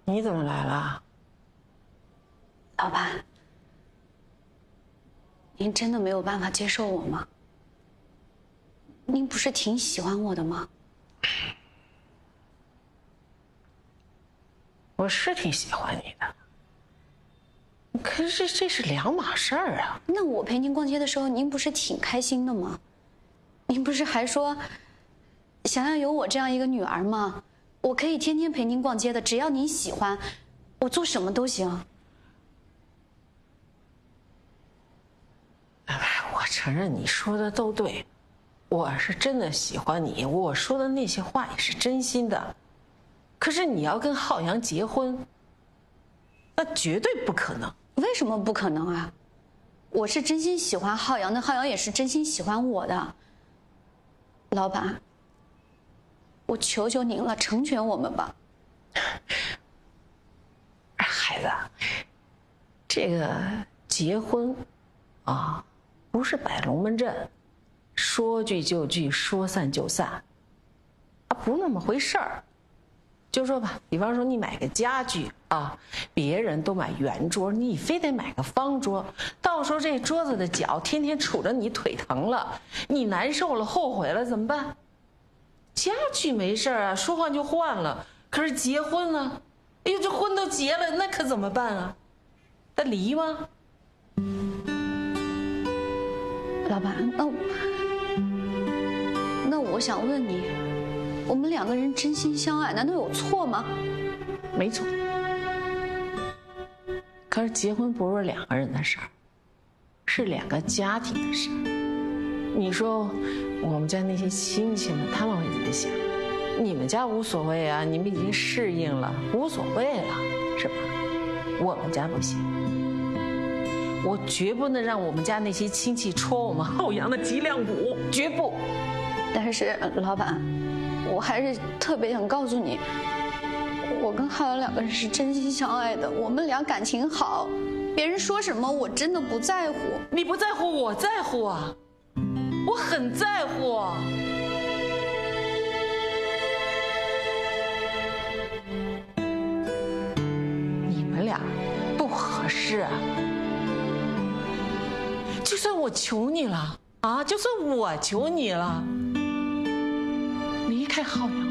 你怎么来了？ 老板，您真的没有办法接受我吗？您不是挺喜欢我的吗？ 我是挺喜欢你的，可是这是两码事儿啊。 那我陪您逛街的时候，您不是挺开心的吗？您不是还说想要有我这样一个女儿吗？我可以天天陪您逛街的，只要您喜欢，我做什么都行。 我承认你说的都对，我是真的喜欢你，我说的那些话也是真心的。可是你要跟浩洋结婚，那绝对不可能。 为什么不可能啊？我是真心喜欢浩洋的，浩洋也是真心喜欢我的。老板，我求求您了，成全我们吧。 孩子，这个结婚啊，不是摆龙门阵，说聚就聚，说散就散，啊，不那么回事儿。就说吧，比方说你买个家具啊，别人都买圆桌，你非得买个方桌，到时候这桌子的脚天天杵着你腿疼了，你难受了，后悔了怎么办？家具没事啊，说换就换了。可是结婚呢？哎呦，这婚都结了，那可怎么办啊？得离吗？ 老板，那我想问你，我们两个人真心相爱，难道有错吗？ 没错。可是结婚不是两个人的事儿，是两个家庭的事儿。你说我们家那些亲戚们，他们会怎么想？你们家无所谓啊，你们已经适应了，无所谓了，是吧？我们家不行，我绝不能让我们家那些亲戚戳我们浩洋的脊梁骨，绝不。 但是老板，我还是特别想告诉你，我跟浩洋两个人是真心相爱的，我们俩感情好，别人说什么我真的不在乎。 你不在乎，我在乎啊，我很在乎啊。你们俩不合适啊。就算我求你了啊，就算我求你了，离开浩洋